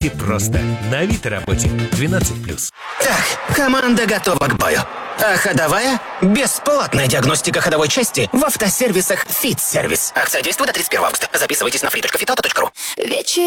Все просто. На Авито работе 12+. Так, команда готова к бою. А ходовая? Бесплатная диагностика ходовой части в автосервисах «Фитсервис». Акция действует до 31 августа. Записывайтесь на free.fitauto.ru. Вечер.